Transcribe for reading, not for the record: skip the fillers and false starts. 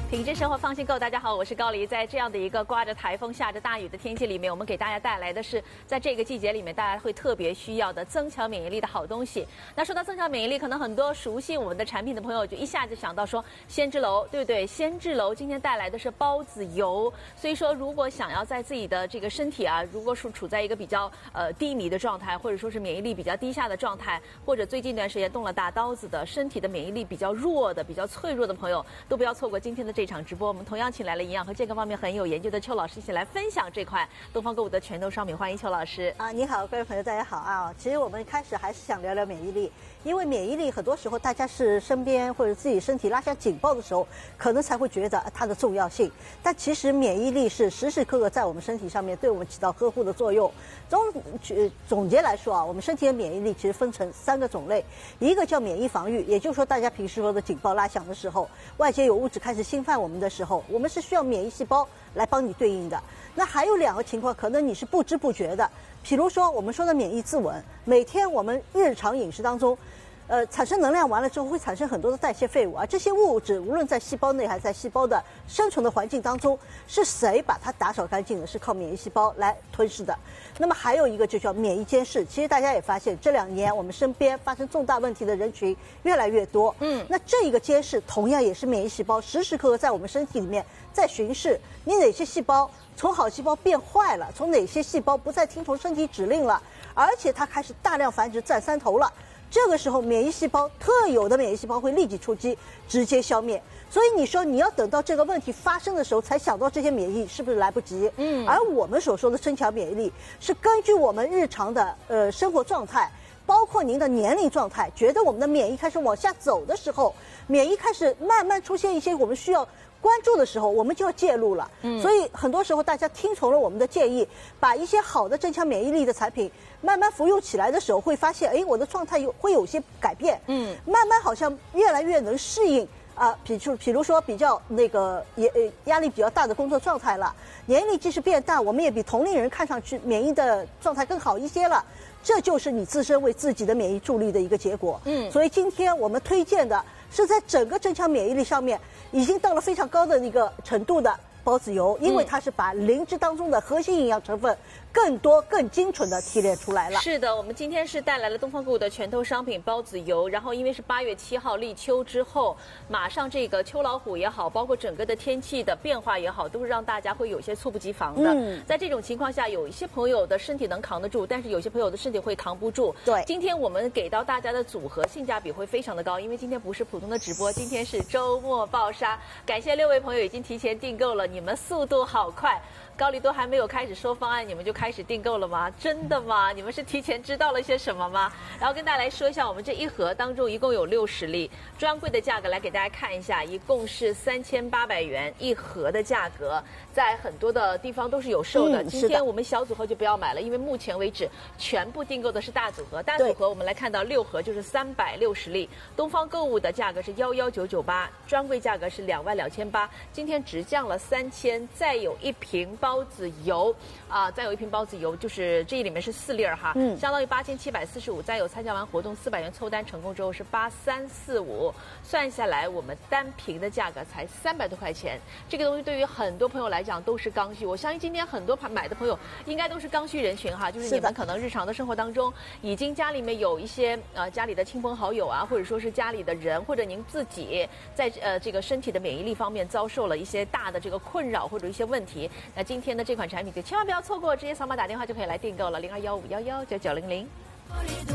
品质生活放心购，大家好，我是高黎。在这样的一个刮着台风、下着大雨的天气里面，我们给大家带来的是在这个季节里面大家会特别需要的增强免疫力的好东西。那说到增强免疫力，可能很多熟悉我们的产品的朋友就一下子想到说仙芝楼，对不对？仙芝楼今天带来的是孢子油，所以说如果想要在自己的这个身体啊，如果是处在一个比较低迷的状态，或者说是免疫力比较低下的状态，或者最近一段时间动了大刀子的，身体的免疫力比较弱的、比较脆弱的朋友，都不要错过今天的这场直播。我们同样请来了营养和健康方面很有研究的邱老师，一起来分享这块东方购物的拳头商品。欢迎邱老师啊！你好，各位朋友，大家好啊！其实我们开始还是想聊聊免疫力，因为免疫力很多时候大家是身边或者自己身体拉响警报的时候，可能才会觉得它的重要性。但其实免疫力是时时刻刻在我们身体上面对我们起到呵护的作用。总结来说啊，我们身体的免疫力其实分成3个种类，一个叫免疫防御，也就是说大家平时说的警报拉响的时候，外界有物质开始侵犯我们的时候，我们是需要免疫细胞来帮你对应的。那还有2个情况，可能你是不知不觉的，比如说我们说的免疫自稳，每天我们日常饮食当中，产生能量完了之后会产生很多的代谢废物啊，这些物质无论在细胞内还是在细胞的生存的环境当中，是谁把它打扫干净的？是靠免疫细胞来吞噬的。那么还有一个就叫免疫监视，其实大家也发现这2年我们身边发生重大问题的人群越来越多。那这一个监视同样也是免疫细胞时时刻刻在我们身体里面在巡视，你哪些细胞从好细胞变坏了，从哪些细胞不再听从身体指令了，而且它开始大量繁殖占山头了。这个时候，免疫细胞特有的免疫细胞会立即出击，直接消灭。所以你说你要等到这个问题发生的时候才想到这些免疫，是不是来不及？而我们所说的增强免疫力，是根据我们日常的生活状态，包括您的年龄状态，觉得我们的免疫开始往下走的时候，免疫开始慢慢出现一些我们需要关注的时候，我们就要介入了。所以很多时候大家听从了我们的建议，把一些好的增强免疫力的产品慢慢服用起来的时候，会发现，我的状态会有些改变。慢慢好像越来越能适应啊，比如说比较那个压力比较大的工作状态了，年龄即使变大，我们也比同龄人看上去免疫的状态更好一些了。这就是你自身为自己的免疫助力的一个结果。所以今天我们推荐的是在整个增强免疫力上面已经到了非常高的一个程度的孢子油，因为它是把灵芝当中的核心营养成分更多、更精纯的提炼出来了。 是的，我们今天是带来了东方购物的拳头商品孢子油，然后因为是8月7号立秋之后，马上这个秋老虎也好，包括整个的天气的变化也好，都是让大家会有些猝不及防的。在这种情况下，有一些朋友的身体能扛得住，但是有些朋友的身体会扛不住。 对， 今天我们给到大家的组合性价比会非常的高，因为今天不是普通的直播，今天是周末爆杀。感谢6位朋友已经提前订购了，你们速度好快。高黎都还没有开始说方案，你们就开始订购了吗？真的吗？你们是提前知道了些什么吗？然后跟大家来说一下，我们这一盒当中一共有60粒，专柜的价格来给大家看一下，一共是3800元一盒的价格，在很多的地方都是有售的。今天我们小组合就不要买了，因为目前为止全部订购的是大组合。大组合我们来看到6盒就是360粒，东方购物的价格是11998，专柜价格是22800，今天直降了3000，再有一瓶孢子油啊，再有一瓶孢子油，就是这里面是4粒哈，相当于8745，再有参加完活动400元凑单成功之后是8345，算下来我们单瓶的价格才300多块钱。这个东西对于很多朋友来讲都是刚需，我相信今天很多买的朋友应该都是刚需人群哈，就是你们可能日常的生活当中已经家里面有一些家里的亲朋好友啊，或者说是家里的人，或者您自己在这个身体的免疫力方面遭受了一些大的这个困扰或者一些问题，那今天的这款产品就千万不要错过，直接扫码打电话就可以来订购了，0215119900。